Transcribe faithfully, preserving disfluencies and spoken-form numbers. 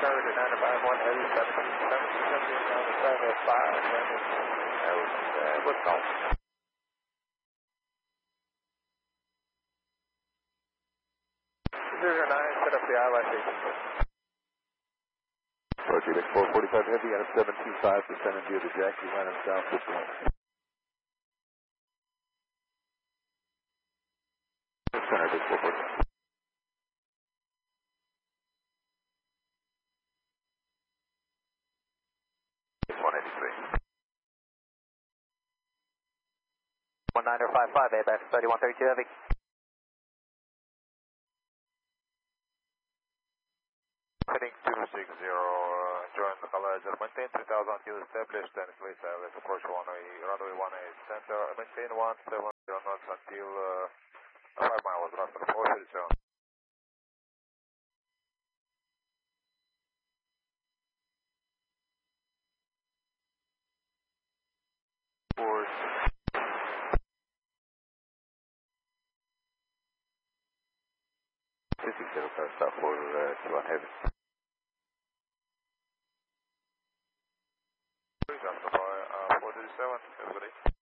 Tower to nine five one heavy, seven seven seven down the seven oh five, that was, uh, what's called? zero nine, set up the I L S station. Roger, Vic four forty-five heavy out of seven two five, descending via the Jackie line of south fifteen. Center, Vic four forty-five. one eighty-three. one nine five five, A B A C thirty-one thirty-two heavy. Heading two six zero, uh, join the collider, maintain three thousand until established and place I L S approach runway, runway one eight center, maintain one seven zero knots until uh, five miles after four thirty-seven. Force. fifty zero car stop for uh, two on heavy. Please after uh, four thirty-seven, everybody.